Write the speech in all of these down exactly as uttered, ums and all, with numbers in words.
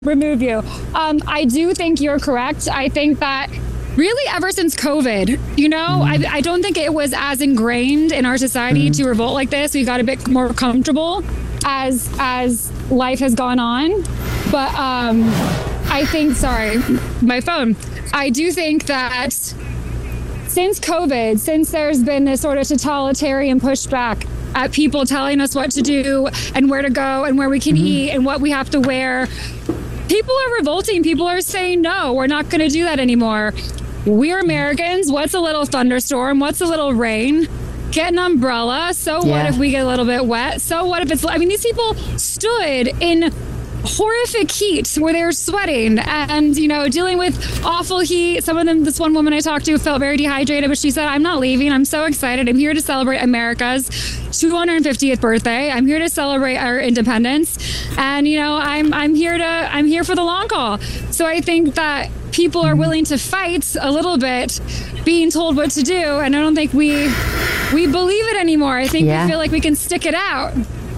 remove you. Um, I do think you're correct. I think that really ever since COVID, you know, mm-hmm. I, I don't think it was as ingrained in our society mm-hmm. to revolt like this. We got a bit more comfortable as as life has gone on. But um, I think, sorry, my phone. I do think that since COVID, since there's been this sort of totalitarian pushback at people telling us what to do and where to go and where we can mm-hmm. eat and what we have to wear, people are revolting. People are saying, no, we're not going to do that anymore. We're Americans. What's a little thunderstorm? What's a little rain? Get an umbrella. So yeah. what if we get a little bit wet? So what if it's, I mean, these people stood in horrific heat where they were sweating and, you know, dealing with awful heat. Some of them, this one woman I talked to felt very dehydrated, but she said, I'm not leaving. I'm so excited. I'm here to celebrate America's two hundred fiftieth birthday. I'm here to celebrate our independence. And, you know, I'm, I'm here to, I'm here for the long haul. So I think that people are willing to fight a little bit being told what to do. And I don't think we, we believe it anymore. I think yeah. we feel like we can stick it out.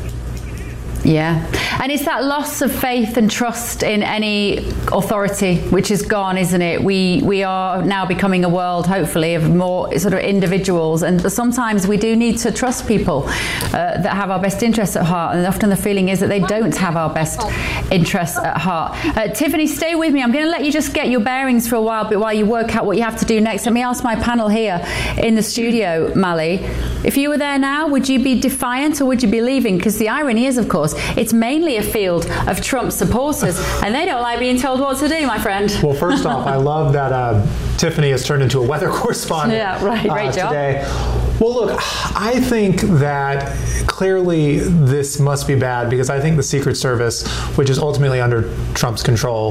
Yeah, and it's that loss of faith and trust in any authority which is gone, isn't it? We we are now becoming a world, hopefully, of more sort of individuals, and sometimes we do need to trust people uh, that have our best interests at heart, and often the feeling is that they don't have our best interests at heart. Uh, Tiffany, stay with me. I'm going to let you just get your bearings for a while, but while you work out what you have to do next, let me ask my panel here in the studio, Mali, if you were there now, would you be defiant or would you be leaving? Because the irony is, of course, it's mainly a field of Trump supporters, and they don't like being told what to do, my friend. Well, first off, I love that uh, Tiffany has turned into a weather correspondent. Yeah, right. Great uh, job. Today. Well, look, I think that clearly this must be bad because I think the Secret Service, which is ultimately under Trump's control,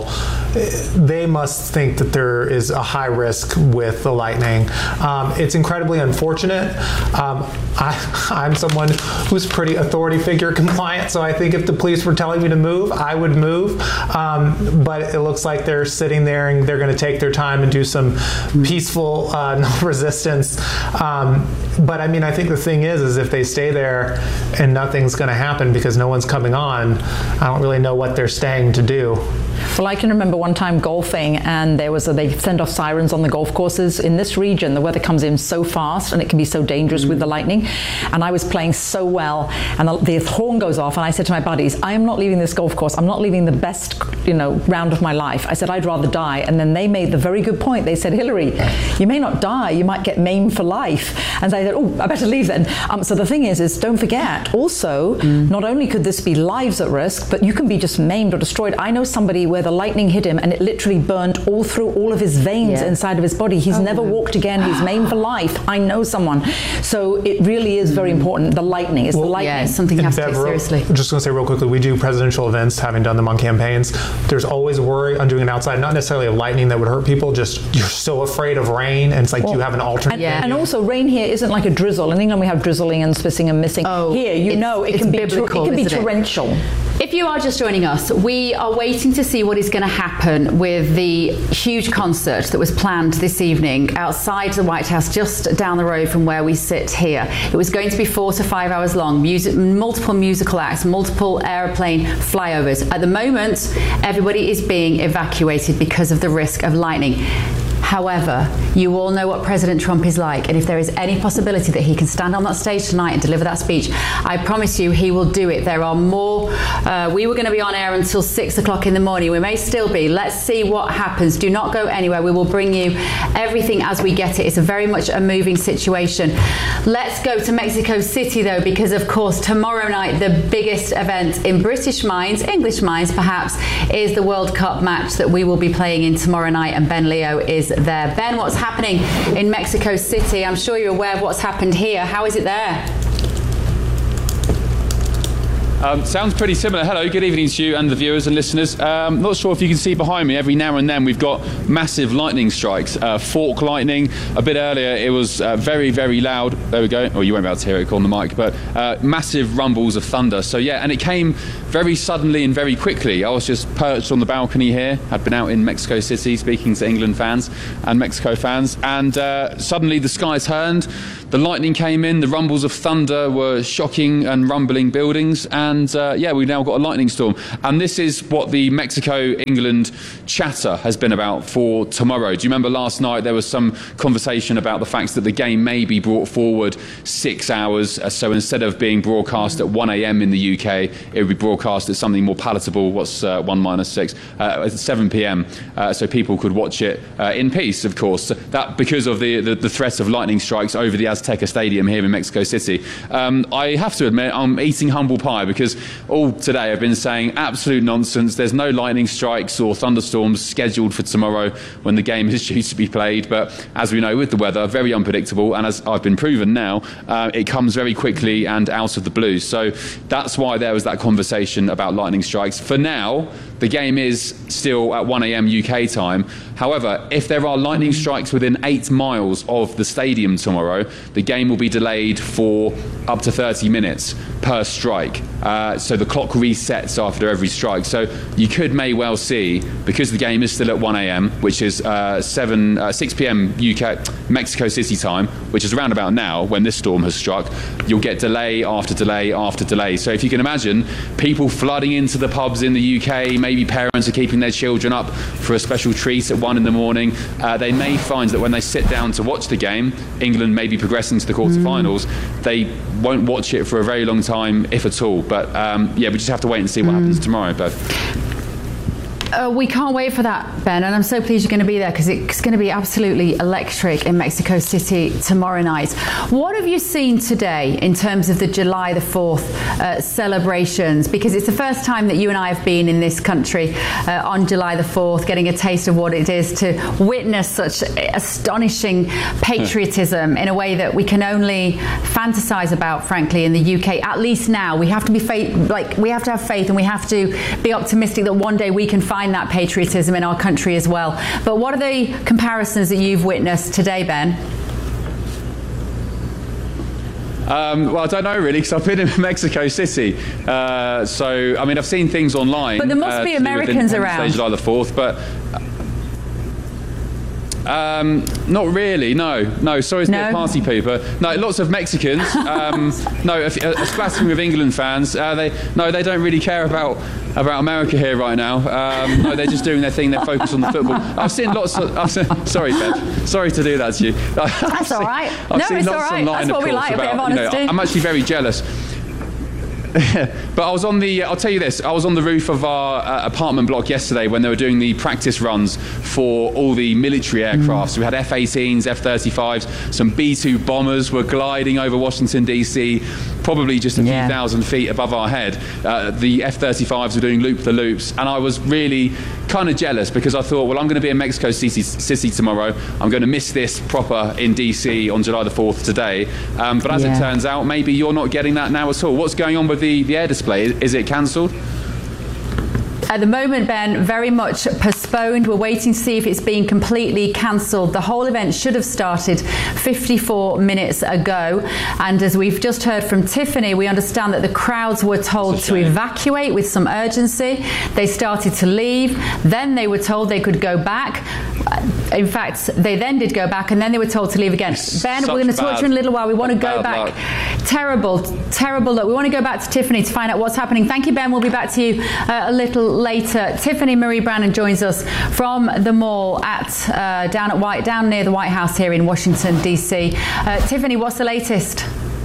they must think that there is a high risk with the lightning. Um, it's incredibly unfortunate. Um, I, I'm someone who's pretty authority figure compliant, so I think if the police were telling me to move, I would move. Um, but it looks like they're sitting there and they're going to take their time and do some peaceful uh, resistance. Um, But I mean, I think the thing is, is if they stay there and nothing's going to happen because no one's coming on, I don't really know what they're staying to do. Well, I can remember one time golfing, and there was a, they send off sirens on the golf courses in this region. The weather comes in so fast, and it can be so dangerous mm. with the lightning. And I was playing so well, and the, the horn goes off, and I said to my buddies, "I am not leaving this golf course. I'm not leaving the best, you know, round of my life." I said, "I'd rather die." And then they made the very good point. They said, "Hillary, you may not die. You might get maimed for life." And so I said, "Oh, I better leave then." Um, so the thing is, is don't forget. Also, mm. not only could this be lives at risk, but you can be just maimed or destroyed. I know somebody where the lightning hit him and it literally burned all through all of his veins yeah. inside of his body. He's oh, never no. walked again. He's maimed for life. I know someone. So it really is very important. The lightning is well, the lightning. Yeah, it's something you have to take seriously. I'm just going to say real quickly, we do presidential events, having done them on campaigns. There's always a worry on doing it outside, not necessarily of lightning that would hurt people, just you're so afraid of rain, and it's like, well, do you have an alternate? And, yeah. and also rain here isn't like a drizzle. In England we have drizzling and spissing and missing. Oh, here, you know, it can be biblical, it can be torrential. It? If you are just joining us, we are waiting to see what is going to happen with the huge concert that was planned this evening outside the White House, just down the road from where we sit here. It was going to be four to five hours long, music, multiple musical acts, multiple airplane flyovers. At the moment, everybody is being evacuated because of the risk of lightning. However, you all know what President Trump is like, and if there is any possibility that he can stand on that stage tonight and deliver that speech, I promise you he will do it. There are more. Uh, we were going to be on air until six o'clock in the morning. We may still be. Let's see what happens. Do not go anywhere. We will bring you everything as we get it. It's a very much a moving situation. Let's go to Mexico City, though, because, of course, tomorrow night, the biggest event in British minds, English minds perhaps, is the World Cup match that we will be playing in tomorrow night, and Ben Leo is there. Ben, what's happening in Mexico City? I'm sure you're aware of what's happened here. How is it there? Um, sounds pretty similar. Hello, good evening to you and the viewers and listeners. Um, not sure if you can see behind me, every now and then we've got massive lightning strikes. Uh, fork lightning. A bit earlier it was uh, very, very loud. There we go. Oh, you won't be able to hear it on the mic, but uh, massive rumbles of thunder. So yeah, and it came very suddenly and very quickly. I was just perched on the balcony here. I'd been out in Mexico City speaking to England fans and Mexico fans, and uh, suddenly the sky turned. The lightning came in. The rumbles of thunder were shocking and rumbling buildings, and and uh, yeah, we've now got a lightning storm. And this is what the Mexico-England chatter has been about for tomorrow. Do you remember last night there was some conversation about the fact that the game may be brought forward six hours. Uh, so instead of being broadcast at one a.m. in the U K, it would be broadcast at something more palatable. What's uh, one minus six? Uh, at seven p.m. Uh, so people could watch it uh, in peace, of course. That because of the, the, the threat of lightning strikes over the Azteca Stadium here in Mexico City. Um, I have to admit, I'm eating humble pie because all today I've been saying absolute nonsense. There's no lightning strikes or thunderstorms scheduled for tomorrow when the game is due to be played. But as we know, with the weather, very unpredictable. And as I've been proven now, uh, it comes very quickly and out of the blue. So that's why there was that conversation about lightning strikes. For now, the game is still at one a.m. U K time. However, if there are lightning strikes within eight miles of the stadium tomorrow, the game will be delayed for up to thirty minutes per strike. Uh, so the clock resets after every strike. So you could may well see, because the game is still at one a.m., which is uh, seven, uh, six p.m. U K, Mexico City time, which is around about now when this storm has struck, you'll get delay after delay after delay. So if you can imagine people flooding into the pubs in the U K, maybe parents are keeping their children up for a special treat at one in the morning. Uh, they may find that when they sit down to watch the game, England may be progressing to the quarterfinals. Mm. They won't watch it for a very long time, if at all. But um, yeah, we just have to wait and see what mm. happens tomorrow. But Uh, we can't wait for that, Ben, and I'm so pleased you're going to be there because it's going to be absolutely electric in Mexico City tomorrow night. What have you seen today in terms of the July the fourth uh, celebrations? Because it's the first time that you and I have been in this country uh, on July the fourth, getting a taste of what it is to witness such astonishing patriotism in a way that we can only fantasize about, frankly, in the U K. At least now, we have to be faith, like we have to have faith, and we have to be optimistic that one day we can find that patriotism in our country as well. But what are the comparisons that you've witnessed today, Ben? Um, well, I don't know really, because I've been in Mexico City. Uh, so, I mean, I've seen things online. But there must uh, be Americans around. July the fourth, but um, not really. No, no. Sorry to no. be a party pooper. No, lots of Mexicans. Um, no, a, a splattering of England fans. Uh, they no, they don't really care about. about America here right now. Um, no, they're just doing their thing. They're focused on the football. I've seen lots of... I've seen, sorry, Bev. Sorry to do that to you. That's all right. I've no, seen it's lots all right. online, That's what of we course, like, about, a bit of honesty. You know, I'm actually very jealous. But I was on the, I'll tell you this, I was on the roof of our uh, apartment block yesterday when they were doing the practice runs for all the military aircraft. Mm. So we had F eighteens, F thirty-fives, some B two bombers were gliding over Washington, D C, probably just a few yeah. thousand feet above our head. Uh, the F thirty-fives were doing loop-the-loops, and I was really kind of jealous because I thought, well, I'm going to be in Mexico City, City tomorrow. I'm going to miss this proper in D C on July the fourth today. Um, but as yeah. it turns out, maybe you're not getting that now at all. What's going on with the, the air display? Is it cancelled? At the moment, Ben, very much postponed. We're waiting to see if it's being completely cancelled. The whole event should have started fifty-four minutes ago. And as we've just heard from Tiffany, we understand that the crowds were told to evacuate with some urgency. They started to leave. Then they were told they could go back. In fact, they then did go back, and then they were told to leave again. It's Ben, we're going to talk to you in a little while. We want to go back. Luck. Terrible, terrible look. We want to go back to Tiffany to find out what's happening. Thank you, Ben. We'll be back to you uh, a little later. Tiffany Marie Brannan joins us from the mall at uh, down at White, down near the White House here in Washington, D C. Uh, Tiffany, what's the latest?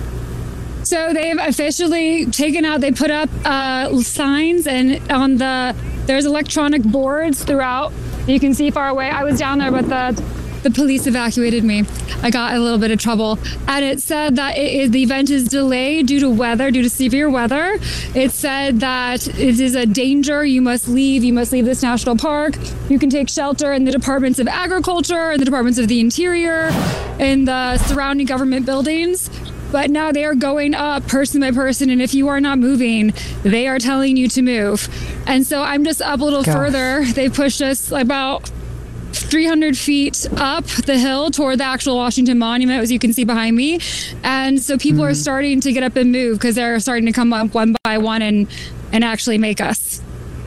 So they've officially taken out, they put up uh, signs, and on the, there's electronic boards throughout. You can see far away. I was down there, but the the police evacuated me. I got a little bit of trouble. And it said that it is, the event is delayed due to weather, due to severe weather. It said that it is a danger. You must leave. You must leave this national park. You can take shelter in the departments of agriculture, in the departments of the interior, in the surrounding government buildings. But now they are going up person by person, and if you are not moving, they are telling you to move. And so I'm just up a little Gosh. further. They pushed us about three hundred feet up the hill toward the actual Washington Monument, as you can see behind me. And so people mm. are starting to get up and move because they're starting to come up one by one and, and actually make us.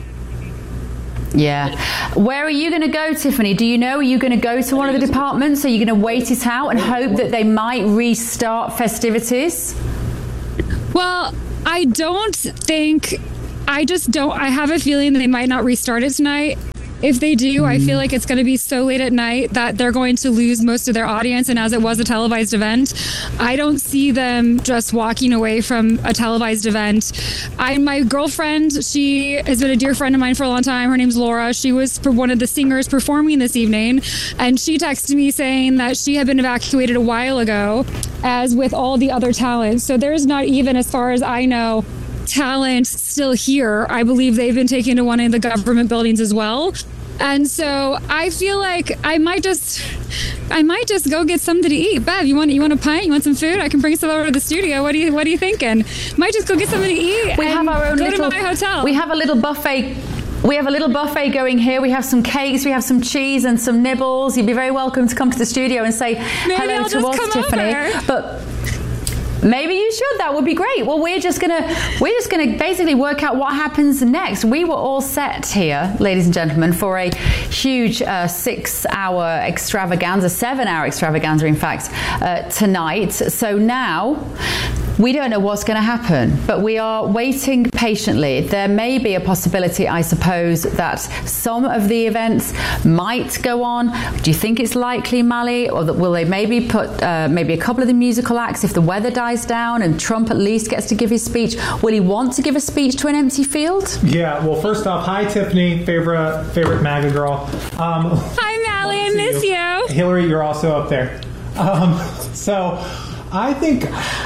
Yeah. Where are you going to go, Tiffany? Do you know? Are you going to go to one of the departments? Are you going to wait it out and hope that they might restart festivities? Well, I I don't think, I just don't, I have a feeling they might not restart it tonight. If they do, mm. I feel like it's going to be so late at night that they're going to lose most of their audience. And as it was a televised event, I don't see them just walking away from a televised event. I, my girlfriend, she has been a dear friend of mine for a long time. Her name's Laura. She was one of the singers performing this evening. And she texted me saying that she had been evacuated a while ago, as with all the other talent. So there's not even, as far as I know, talent still here. I believe they've been taken to one of the government buildings as well. And so I feel like I might just, I might just go get something to eat. Bev, you want you want a pint? You want some food? I can bring some over to the studio. What are you What are you thinking? Might just go get something to eat. We have our own go little. to my hotel. We have a little buffet. We have a little buffet going here. We have some cakes, we have some cheese and some nibbles. You'd be very welcome to come to the studio and say Maybe hello I'll to just us, come Tiffany. over. But maybe you should. That would be great. Well, we're just gonna we're just gonna basically work out what happens next. We were all set here, ladies and gentlemen, for a huge uh, six-hour extravaganza, seven-hour extravaganza, in fact, uh, tonight. So now we don't know what's going to happen, but we are waiting patiently. There may be a possibility, I suppose, that some of the events might go on. Do you think it's likely, Mally, or that will they maybe put uh, maybe a couple of the musical acts if the weather dies down and Trump at least gets to give his speech? Will he want to give a speech to an empty field? Yeah. Well, first off, hi Tiffany, favorite favorite MAGA girl. Um, Hi, Mally, I miss you. you. Hillary, you're also up there. Um, so. I think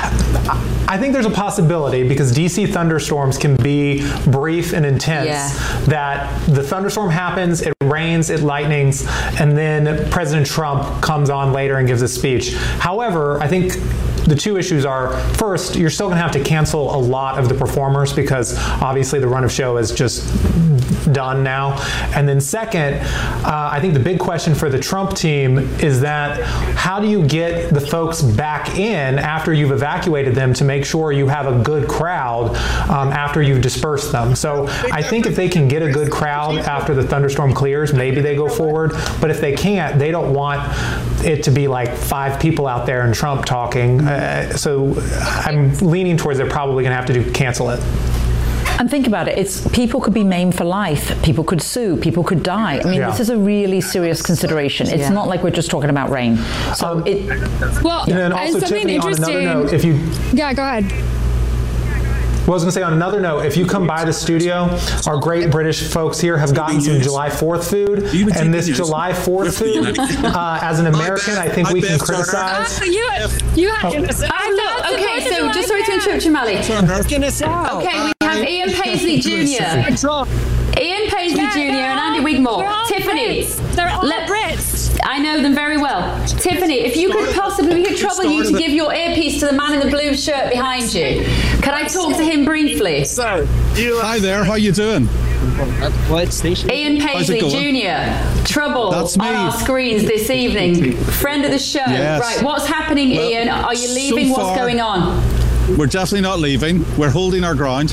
I think there's a possibility, because D C thunderstorms can be brief and intense, yeah. that the thunderstorm happens, it rains, it lightnings, and then President Trump comes on later and gives a speech. However, I think the two issues are, first, you're still going to have to cancel a lot of the performers, because obviously the run of show is just done now. And then second, uh, I think the big question for the Trump team is that how do you get the folks back in after you've evacuated them to make sure you have a good crowd um, after you've dispersed them? So I think if they can get a good crowd after the thunderstorm clears, maybe they go forward. But if they can't, they don't want it to be like five people out there and Trump talking. Uh, so I'm leaning towards they're probably going to have to do cancel it. And think about it, it's people could be maimed for life, people could sue, people could die. I mean, yeah. this is a really serious consideration. It's yeah. not like we're just talking about rain. So um, it... Well, and then also, and something Tiffany, interesting. on another note, if you... Yeah, go ahead. Well, I was going to say, on another note, if you come by the studio, our great British folks here have gotten some July fourth food. And this July fourth food, uh, as an American, I think we can criticize. Uh, you, you have, Oh, look, okay, so just sorry to interrupt you, Mally. Okay, we have Ian Paisley Junior Ian Paisley Yeah, Junior and all- Andy Wigmore. they're all Tiffany. Brits. They're all let- Brits. I know them very well. Tiffany, if you could possibly, we could trouble you to give your earpiece to the man in the blue shirt behind you. Could I talk to him briefly? Hi there, how you doing? What station? Ian Paisley going? Junior Trouble That's me. on our screens this evening. Friend of the show. Yes. Right, what's happening, Well, Ian? Are you leaving? so What's far- going on? We're definitely not leaving. We're holding our ground,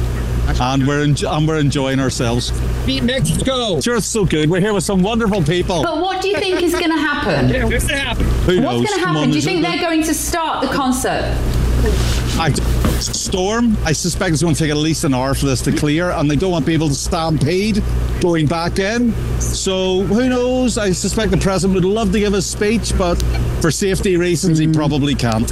and we're en- and we're enjoying ourselves. Beat Mexico. Sure, it's so good. We're here with some wonderful people. But what do you think is going to happen? What's gonna happen? Who knows? What's going to Come happen? on, Do you there's think a- they're going to start the concert? I, storm. I suspect it's going to take at least an hour for this to clear, and they don't want people to stampede going back in. So who knows? I suspect the president would love to give a speech, but for safety reasons, he probably can't.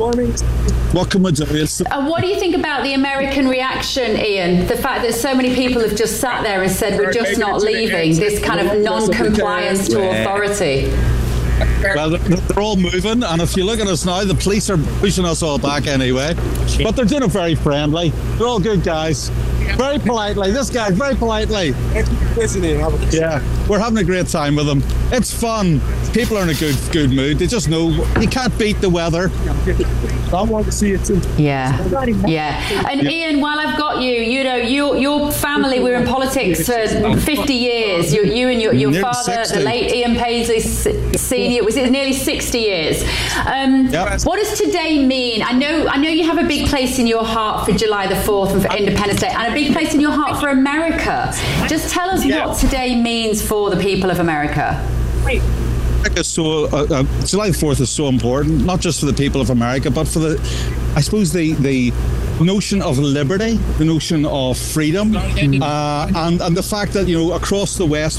What can we do? It's And what do you think about the American reaction, Ian? The fact that so many people have just sat there and said we're just not leaving, this kind of non-compliance to authority. Well, they're they're all moving, and if you look at us now, the police are pushing us all back anyway. But they're doing it very friendly. They're all good guys. Very politely. This guy, very politely. Yeah, we're having a great time with them. It's fun. People are in a good, good mood. They just know you can't beat the weather. I want to see it too. Yeah, yeah. And Ian, while I've got you, you know, your your family were in politics for fifty years. You, you and your, your Nearly father, sixty. the late Ian Paisley S- Senior, was it nearly sixty years? Um, Yep. What does today mean? I know, I know you have a big place in your heart for July the fourth and for Independence Day, and a big place in your heart for America. Just tell us Yeah. what today means for the people of America. America is so uh, uh, July fourth is so important, not just for the people of America, but for the, I suppose the the notion of liberty, the notion of freedom, uh, and and the fact that, you know, across the West